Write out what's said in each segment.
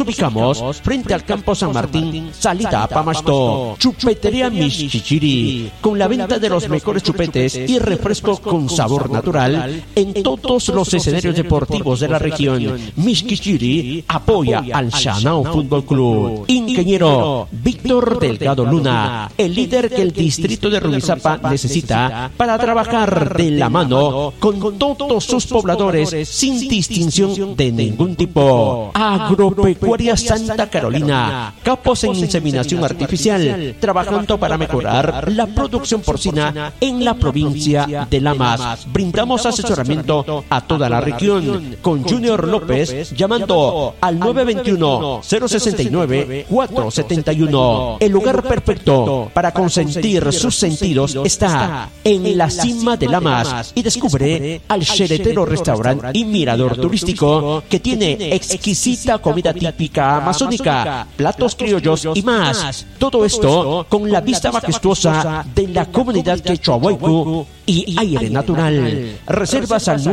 ubicamos frente al Campo San Martín, salida a Pamasto. Chupetería Mixquichiri, con la venta de los mejores chupetes y refrescos con sabor natural en todos los escenarios deportivos de la región. Mixquichiri apoya al Shanao Fútbol Club. Ingeniero Víctor Delgado Luna, el líder que el distrito de Rumizápa necesita para trabajar de la mano con todos sus pobladores sin distinción de ningún tipo. Agropecuaria Santa Carolina, capos en inseminación artificial, trabajando para mejorar la producción porcina en la provincia de Lamas. Brindamos asesoramiento a toda la región con Junior López llamando al 921-069-471. El lugar perfecto para consentir sus sentidos está en la cima de Lamas y descubre al Xeretero Restaurante y Mirador Turístico, que tiene exquisita comida típica amazónica, platos criollos y más. Todo esto con la vista majestuosa de la comunidad quechua-huaycu y aire natural. Reservas al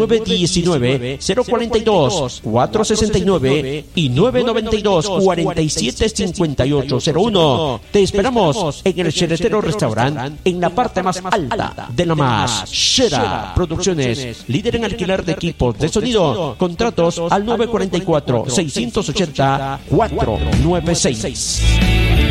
919-042-469 y 992-475801. Te esperamos en el Xeretero Restaurant, en la parte más alta de la más. Xera Producciones, líder en alquiler de equipos de sonido. Contratos al 944-680-496.